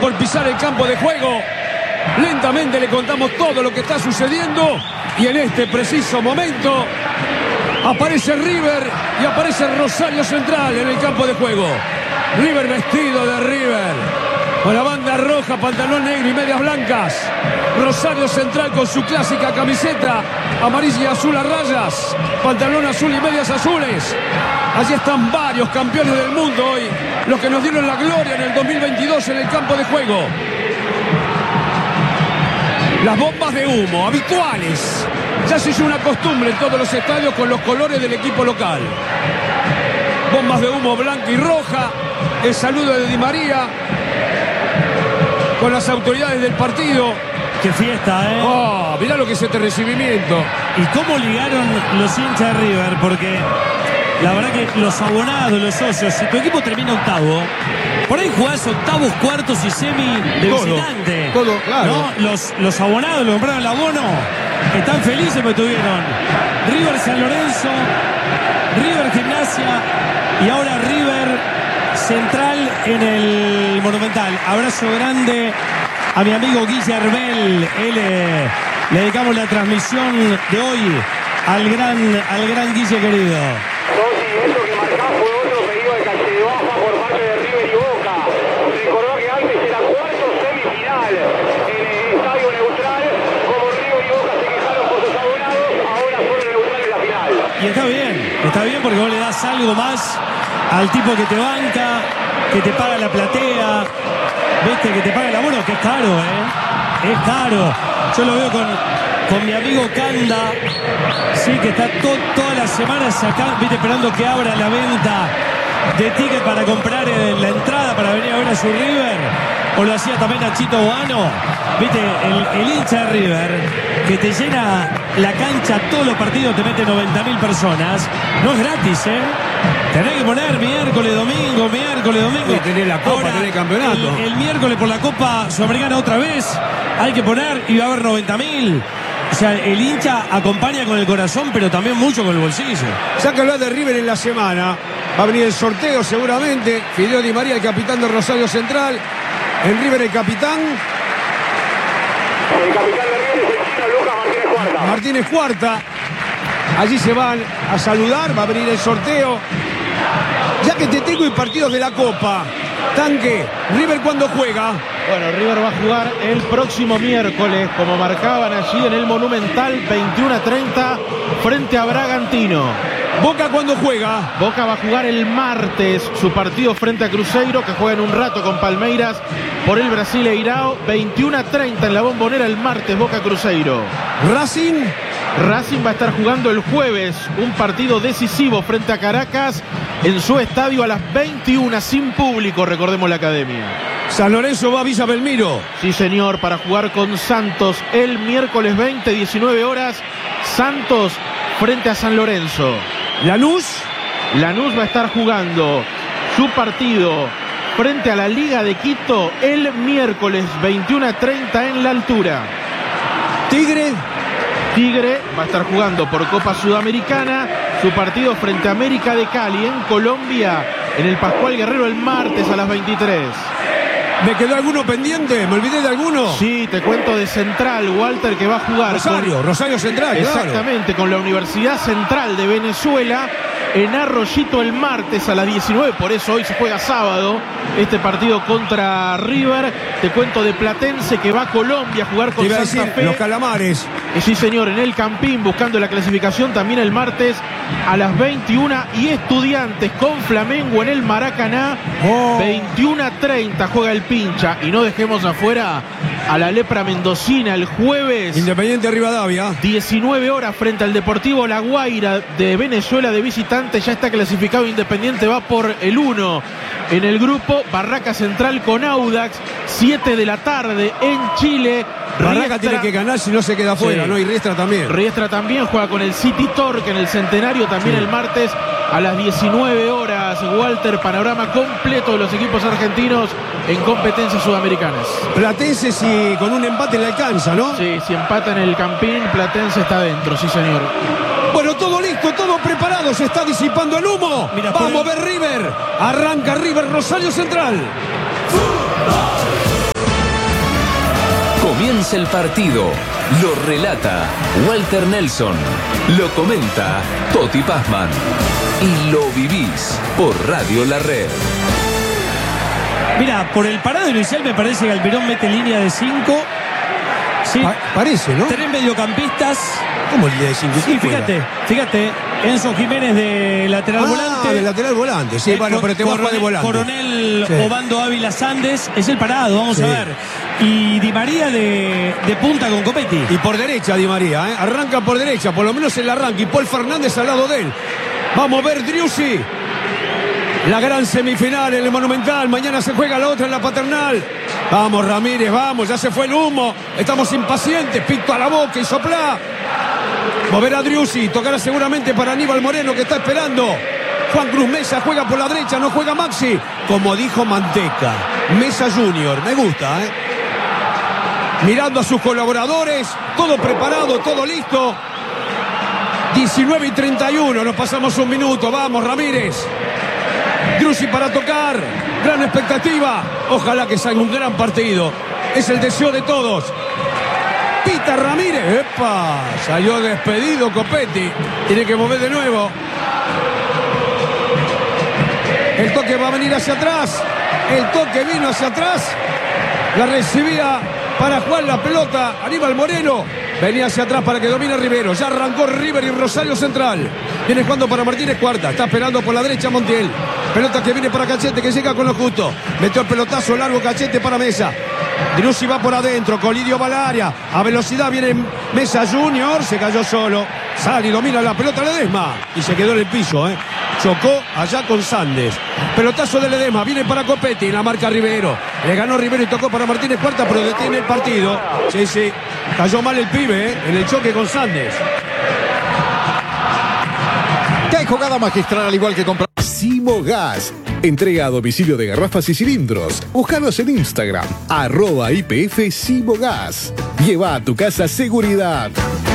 por pisar el campo de juego. Lentamente le contamos todo lo que está sucediendo. Y en este preciso momento aparece River y aparece Rosario Central en el campo de juego. River vestido de River, con la banda roja, pantalón negro y medias blancas. Rosario Central con su clásica camiseta amarilla y azul a rayas, pantalón azul y medias azules. Allí están varios campeones del mundo hoy, los que nos dieron la gloria en el 2022 en el campo de juego. Las bombas de humo habituales. Ya se hizo una costumbre en todos los estadios con los colores del equipo local. Bombas de humo blanca y roja. El saludo de Di María con las autoridades del partido. ¡Qué fiesta, eh! Oh, mirá lo que es este recibimiento. Y cómo ligaron los hinchas de River, porque la verdad que los abonados, los socios, si tu equipo termina octavo, por ahí jugás octavos, cuartos y semi de visitante. Todo, claro. ¿No? Los abonados, los compraron el abono, están felices porque tuvieron River San Lorenzo, River Gimnasia y ahora River Central en el Monumental. Abrazo grande a mi amigo Guille Arbel. Le dedicamos la transmisión de hoy al gran Guille querido. Eso que marcás fue otro pedido de calle de baja por parte de River y Boca. Recordó que antes era cuarto semifinal en el Estadio Neutral. Como River y Boca se quejaron por sus abonados, ahora son neutrales la final. Y está bien porque vos le das algo más al tipo que te banca, que te paga la platea, viste, que te paga el abono, que es caro, es caro. Yo lo veo con mi amigo Canda, sí, que está todas las semanas acá, viste, esperando que abra la venta de ticket para comprar la entrada para venir a ver a su River. O lo hacía también Nachito Boano, viste, el hincha de River, que te llena la cancha todos los partidos, te mete 90.000 personas. No es gratis, tenés que poner miércoles, domingo. Sí, tenés la Copa, tenés el campeonato. El miércoles por la Copa Sudamericana otra vez hay que poner y va a haber 90.000. O sea, el hincha acompaña con el corazón, pero también mucho con el bolsillo. Ya que hablas de River en la semana, va a venir el sorteo seguramente. Fideo Di María, el capitán de Rosario Central. En River el capitán. El capitán de River es el chino Lucas Martínez Cuarta. Martínez Cuarta. Allí se van a saludar, va a venir el sorteo. Ya que te tengo en partidos de la Copa, Tanque, ¿River cuándo juega? Bueno, River va a jugar el próximo miércoles, como marcaban allí en el Monumental, 21:30, frente a Bragantino. ¿Boca cuándo juega? Boca va a jugar el martes su partido frente a Cruzeiro, que juega en un rato con Palmeiras por el Brasileirao. 21:30 en la Bombonera el martes, Boca Cruzeiro. Racing va a estar jugando el jueves un partido decisivo frente a Caracas en su estadio a las 21 sin público, recordemos la academia. San Lorenzo va a Villa Belmiro. Sí, señor, para jugar con Santos el miércoles 20, 19 horas. Santos frente a San Lorenzo. Lanús va a estar jugando su partido frente a la Liga de Quito el miércoles 21:30 en la altura. Tigre va a estar jugando por Copa Sudamericana su partido frente a América de Cali en Colombia en el Pascual Guerrero el martes a las 23. ¿Me quedó alguno pendiente? ¿Me olvidé de alguno? Sí, te cuento de Central, Walter, que va a jugar Rosario Central, exactamente, claro. con la Universidad Central de Venezuela en Arroyito el martes a las 19. Por eso hoy se juega sábado este partido contra River. Te cuento de Platense, que va a Colombia a jugar con Santa Fe. Los Calamares. Sí, señor, en el Campín, buscando la clasificación también el martes a las 21. Y Estudiantes con Flamengo en el Maracaná. 21:30 juega el Pincha. Y no dejemos afuera a la Lepra Mendocina el jueves. Independiente Rivadavia. 19 horas frente al Deportivo La Guaira de Venezuela de visitante. Ya está clasificado Independiente, va por el 1 en el grupo. Barraca Central con Audax, 7 de la tarde en Chile. Barraca tiene que ganar si no se queda afuera, sí. ¿no? Y Riestra también. Riestra también juega con el City Torque en el Centenario también el martes a las 19 horas. Walter, panorama completo de los equipos argentinos en competencias sudamericanas. Platense si con un empate le alcanza, ¿no? Sí, si empata en el Campín, Platense está dentro, sí señor. Bueno, todo listo, todo preparado, se está disipando el humo. Mira, vamos a ver River. Arranca River, Rosario Central. Comienza el partido. Lo relata Walter Nelson. Lo comenta Toti Pazman. Y lo vivís por Radio La Red. Mira, por el parado inicial me parece que Almirón mete línea de 5. Sí. Parece, ¿no? 3 mediocampistas. ¿Cómo línea de 5? Sí, fíjate. Enzo Jiménez de lateral volante. De lateral volante, sí, bueno, pero te baja de volante. Coronel sí. Obando Ávila Sandes es el parado, vamos a ver. Y Di María de punta con Copetti. Y por derecha Di María, ¿eh? Arranca por derecha, por lo menos el arranque. Y Paul Fernández al lado de él. Vamos a ver Driussi. La gran semifinal en el Monumental. Mañana se juega la otra en la Paternal. Vamos, Ramírez, vamos, ya se fue el humo. Estamos impacientes, pito a la boca y soplá. Mover a Driussi, tocará seguramente para Aníbal Moreno que está esperando. Juan Cruz Mesa juega por la derecha, no juega Maxi. Como dijo Manteca, Mesa Junior, me gusta, ¿eh? Mirando a sus colaboradores, todo preparado, todo listo. 19:31, nos pasamos un minuto, vamos Ramírez. Driussi para tocar, gran expectativa. Ojalá que salga un gran partido. Es el deseo de todos. Pita Ramírez. ¡Epa! Salió despedido Copetti. Tiene que mover de nuevo. El toque va a venir hacia atrás. El toque vino hacia atrás. La recibía para jugar la pelota Aníbal Moreno. Venía hacia atrás para que domine Rivero. Ya arrancó River y Rosario Central. Viene jugando para Martínez Cuarta. Está esperando por la derecha Montiel. Pelota que viene para Cachete, que llega con lo justo. Metió el pelotazo largo Cachete para Mesa. Driussi va por adentro. Colidio va al área. A velocidad viene Mesa Junior. Se cayó solo. Sale y domina la pelota Ledesma. Y se quedó en el piso, ¿eh? Chocó allá con Sandes. Pelotazo de Ledesma. Viene para Copetti. La marca Rivero. Le ganó Rivero y tocó para Martínez Cuarta, pero detiene el partido. Sí. Cayó mal el pibe, ¿eh? En el choque con Sandes. ¡Qué jugada magistral, al igual que comprar! Simogas. Entrega a domicilio de garrafas y cilindros. Búscanos en Instagram, @IPF Simogas. Lleva a tu casa seguridad.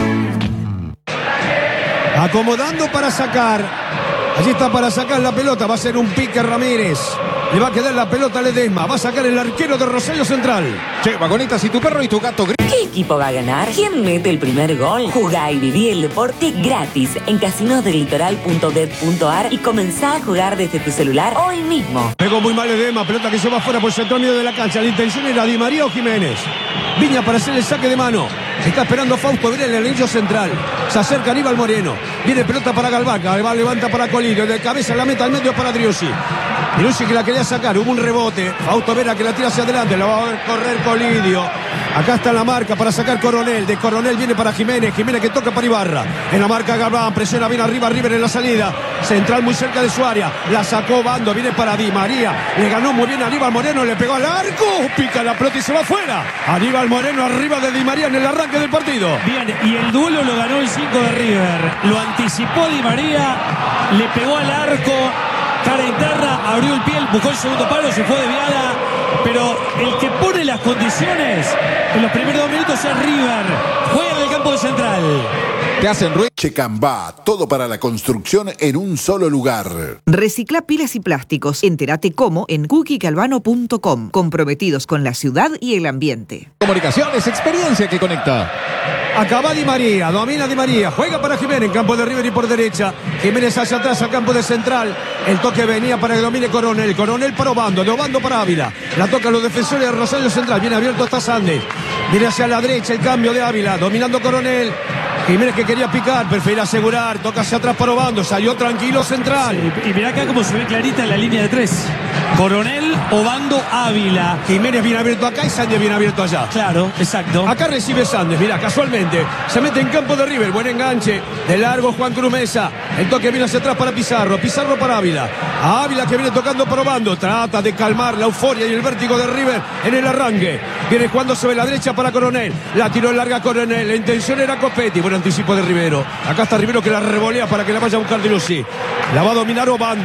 Acomodando para sacar. Allí está para sacar la pelota. Va a ser un pique Ramírez. Le va a quedar la pelota a Ledesma. Va a sacar el arquero de Rosario Central. Che, Vagonitas, si tu perro y tu gato ¿Qué equipo va a ganar? ¿Quién mete el primer gol? Jugá y viví el deporte gratis en casinosdelitoral.bet.ar y comenzá a jugar desde tu celular hoy mismo. Pegó muy mal Ledesma. Pelota que se va fuera por el centro medio de la cancha. La intención era Di María o Jiménez. Viña para hacer el saque de mano. Está esperando Fausto Videla en el anillo central. Se acerca Aníbal Moreno. Viene pelota para Galvaca. Va, levanta para Colidio. De cabeza la meta al medio para Driussi. Driussi que la quería sacar. Hubo un rebote. Fausto Vera que la tira hacia adelante. La va a ver correr Colidio. Acá está la marca para sacar Coronel. De Coronel viene para Jiménez. Jiménez que toca para Ibarra. En la marca Galván. Presiona bien arriba River en la salida. Central muy cerca de su área. La sacó Bando. Viene para Di María. Le ganó muy bien a Aníbal Moreno. Le pegó al arco. Pica la pelota y se va afuera. Aníbal Moreno arriba de Di María en el arranque del partido. Bien, y el duelo lo ganó el 5 de River. Lo anticipó Di María. Le pegó al arco. Cara interna, abrió el pie, buscó el segundo palo, se fue desviada. Pero el que pone las condiciones en los primeros 2 minutos es River. Juega en el campo de Central. Te hacen ruido. Checambá, todo para la construcción en un solo lugar. Recicla pilas y plásticos. Entérate cómo en cookiecalvano.com. Comprometidos con la ciudad y el ambiente. Comunicaciones, experiencia que conecta. Acaba Di María, domina Di María, juega para Jiménez en campo de River y por derecha. Jiménez hacia atrás al campo de Central. El toque venía para que domine Coronel. Coronel para Obando, de Obando para Ávila. La tocan los defensores de Rosario Central. Viene abierto hasta Sandes. Viene hacia la derecha el cambio de Ávila, dominando Coronel. Jiménez que quería picar, prefiere asegurar, toca hacia atrás para Obando, salió tranquilo Central. Sí, y mirá acá cómo se ve clarita en la línea de 3. Coronel, Obando, Ávila. Jiménez bien abierto acá y Sandes bien abierto allá. Claro, exacto. Acá recibe Sandes, mirá, casualmente. Se mete en campo de River, buen enganche. De largo Juan Cruz Mesa. El toque viene hacia atrás para Pizarro. Pizarro para Ávila. A Ávila que viene tocando para Obando. Trata de calmar la euforia y el vértigo de River en el arranque. Viene jugando sobre la derecha para Coronel. La tiró en larga Coronel. La intención era Copetti. Buen anticipo de Rivero. Acá está Rivero que la revolea para que la vaya a buscar Driussi. La va a dominar Obando.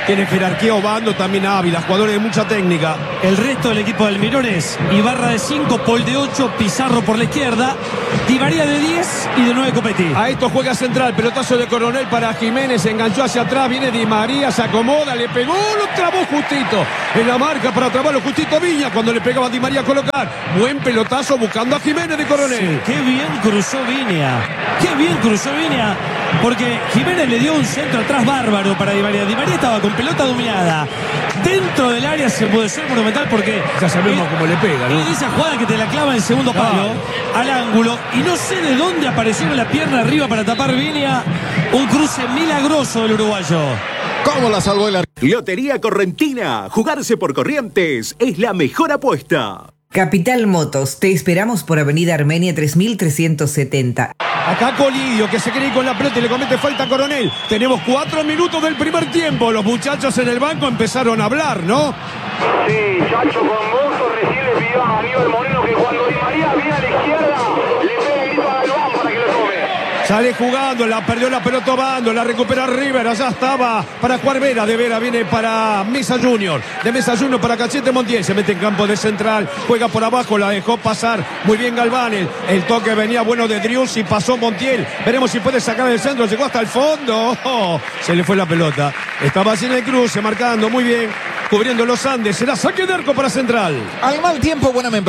Tiene jerarquía Obando, también Ávila, jugadores de mucha técnica. El resto del equipo del Mirones, Ibarra de 5, Paul de 8, Pizarro por la izquierda, Di María de 10 y de 9 Copetti. A esto juega central, pelotazo de Coronel para Jiménez, enganchó hacia atrás, viene Di María, se acomoda, le pegó, lo trabó justito. En la marca para trabarlo justito Viña, cuando le pegaba a Di María a colocar. Buen pelotazo buscando a Jiménez de Coronel. Sí, qué bien cruzó Viña, porque Jiménez le dio un centro atrás bárbaro para Di María. Di María estaba con pelota dominada. Dentro del área se puede ser monumental porque ya sabemos cómo le pega, ¿no? Es esa jugada que te la clava en el segundo palo al ángulo y no sé de dónde apareció en la pierna arriba para tapar Viña. Un cruce milagroso del uruguayo. ¿Cómo la salvó el Lotería Correntina. Jugarse por Corrientes es la mejor apuesta. Capital Motos, te esperamos por Avenida Armenia 3370. Acá Colidio, que se quiere ir con la pelota y le comete falta a Coronel. Tenemos 4 minutos del primer tiempo. Los muchachos en el banco empezaron a hablar, ¿no? Sí, Chacho con gusto recién le pidió a Aníbal Moreno que cuando Di María viene a la izquierda le pegue el grito a Galván para que lo tome. Sale jugando, la perdió la pelota Obando, la recupera River, allá estaba para jugar Vera, de Vera viene para Mesa Junior, de Mesa Junior para Cachete Montiel, se mete en campo de central, juega por abajo, la dejó pasar, muy bien Galván, el toque venía bueno de Drius y pasó Montiel, veremos si puede sacar el centro, llegó hasta el fondo, se le fue la pelota, estaba así en el cruce, marcando muy bien, cubriendo los Andes, será saque de arco para Central. Al mal tiempo, buena membresía.